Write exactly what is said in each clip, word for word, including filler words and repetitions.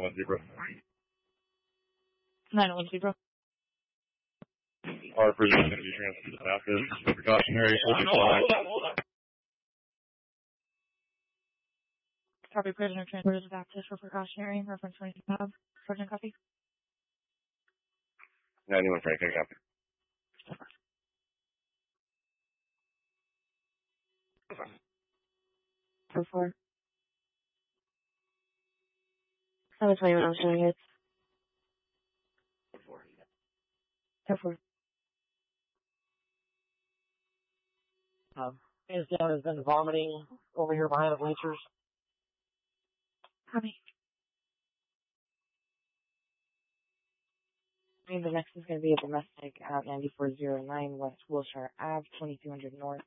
one zero. nine one zero. Our prisoner is going to be transferred to Baptist for precautionary. Hold on, hold on, hold on. Copy, prisoner transferred to Baptist for precautionary. Reference twenty-five. Sergeant, copy. ninety-one Franklin, copy. Ten four. Seven twenty-one, I'm showing it. Ten four. Um, his down has been vomiting over here behind the bleachers. Copy. I mean, the next is going to be a domestic at ninety-four oh nine West Wilshire Avenue, twenty-two hundred North.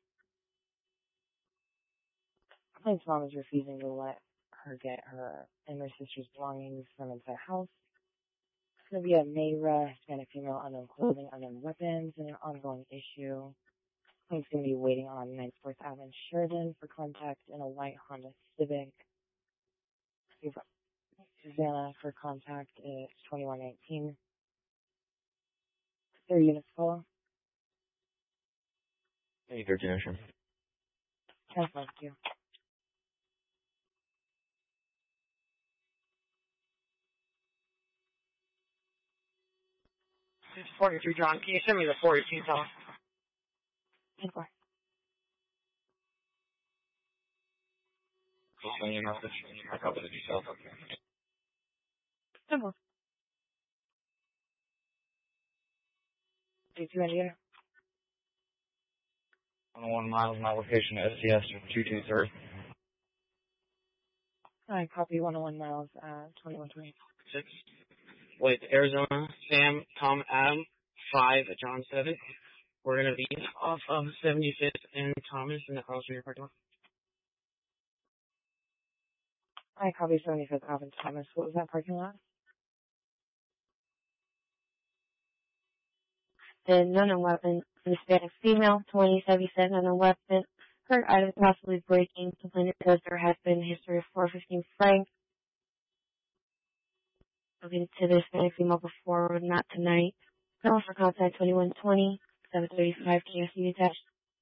Client's mom is refusing to let her get her and her sister's belongings from inside the house. It's going to be a Mayra, Hispanic female, unknown clothing, unknown weapons, and an ongoing issue. Client's going to be waiting on ninety-fourth Avenue Sheridan for contact in a white Honda Civic. Susanna for contact is twenty-one nineteen. Their units full. Hey, thirteen Ocean. ten five two. It's forty-three, John. Can you send me the four eighteen, Tom? ten four. I'll send you a message. I'll copy the details. ten four. two Indiana. one oh one miles, my location, S C S two two three. I copy one oh one miles, uh, twenty-one twenty. Six. Wait, Arizona, Sam, Tom, Adam, five, John, seven. We're going to be off of seventy-fifth and Thomas in the Carl Street parking lot. I copy seventy-fifth Avenue Thomas. What was that parking lot? The unknown weapon, Hispanic female, twenty seventy-seven, unknown weapon. Her item possibly breaking. Complainant says there has been a history of four fifteen Frank. Looking to the Hispanic female before, but not tonight. Call for contact twenty-one twenty, seven thirty-five, K S U attached.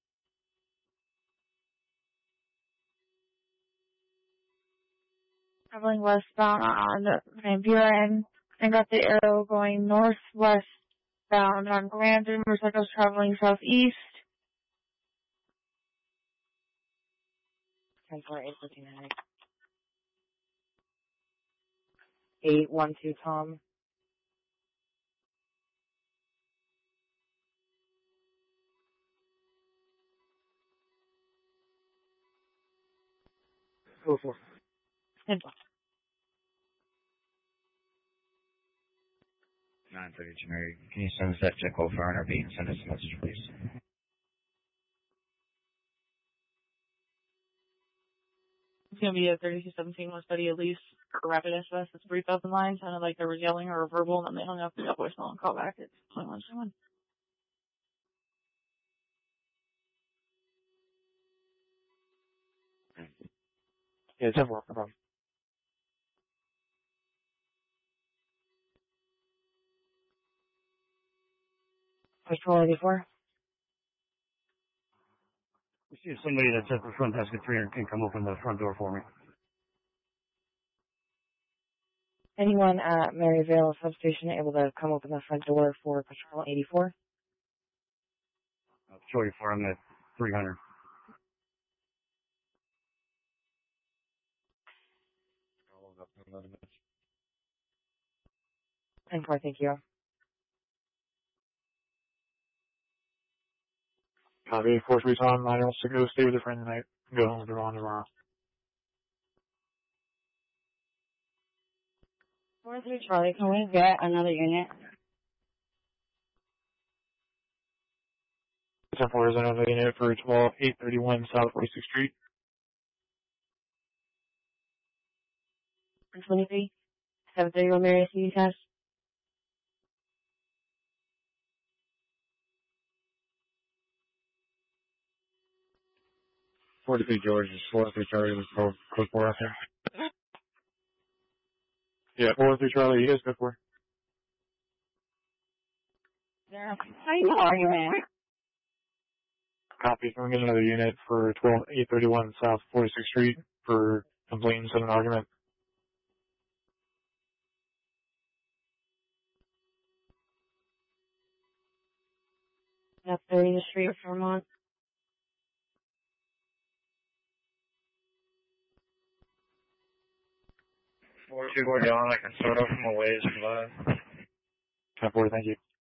Traveling westbound on Van Buren and got the arrow going northwest bound on Grandin. Motorcycles traveling southeast. ten four eight looking at it. eight one two Tom. Go for it. ten four. nine thirty, Mary. Can you send us that check over for R B and send us a message, please? It's going to be a thirty-two seventeen West Betty Elise rapid S O S. It's three thousand lines. Sounded like they were yelling or verbal, and then they hung up, they got voicemail and call back. It's twenty-one twenty-one. Yeah, ten four, no problem. Patrol eighty-four. We see if somebody that's at the front desk at three hundred can come open the front door for me. Anyone at Maryvale substation able to come open the front door for Patrol eighty-four? I'll show you for I'm at three hundred. ten four, thank you. Copy, four three Tom, nine one six, go stay with a friend tonight. Go home with her on tomorrow. four three Charlie, can we get another unit? ten four is another unit for twelve eight thirty-one South forty-sixth Street. one twenty-three, seven thirty-one Mary C. Test. forty-three George is four three Charlie with code four out there. Yeah, four three Charlie, you guys go for. There. How you arguing? Copy. I'm getting another unit for twelve eight thirty-one South forty-sixth Street for complaints and an argument. That's thirtieth Street, Vermont. four two four John, I can start off from a ways from that. ten four, thank you.